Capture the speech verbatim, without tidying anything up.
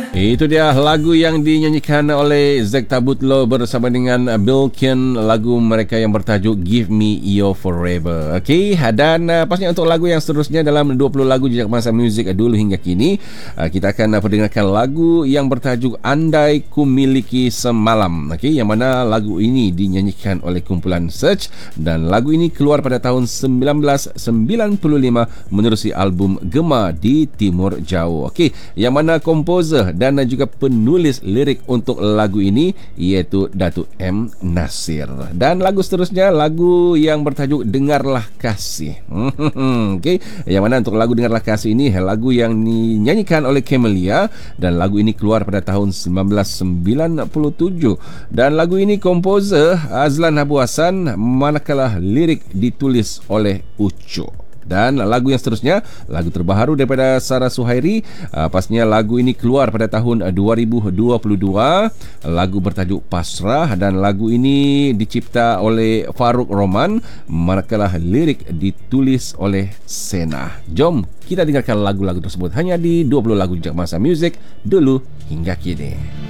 Itu dia lagu yang dinyanyikan oleh Zek Tabutlo bersama dengan Bilkin, lagu mereka yang bertajuk Give Me Your Forever. Okey, dan uh, pastinya untuk lagu yang seterusnya dalam dua puluh lagu jejak masa muzik dulu hingga kini, uh, kita akan uh, perdengarkan lagu yang bertajuk Andai Ku Miliki Semalam. Okey, yang mana lagu ini dinyanyikan oleh kumpulan Search dan lagu ini keluar pada tahun sembilan belas sembilan puluh lima menerusi album Gema di Timur Jauh. Okey, yang mana komposer dan dan juga penulis lirik untuk lagu ini iaitu Datuk M. Nasir. Dan lagu seterusnya lagu yang bertajuk Dengarlah Kasih. Okey, yang mana untuk lagu Dengarlah Kasih ini lagu yang dinyanyikan oleh Camellia dan lagu ini keluar pada tahun sembilan belas sembilan puluh tujuh dan lagu ini komposer Azlan Abu Hassan manakala lirik ditulis oleh Ucu. Dan lagu yang seterusnya, lagu terbaru daripada Sarah Suhairi, uh, pastinya lagu ini keluar pada tahun dua ribu dua puluh dua. Lagu bertajuk Pasrah dan lagu ini dicipta oleh Faruk Roman manakala lirik ditulis oleh Sena. Jom kita dengarkan lagu-lagu tersebut hanya di dua puluh lagu jejak masa muzik dulu hingga kini.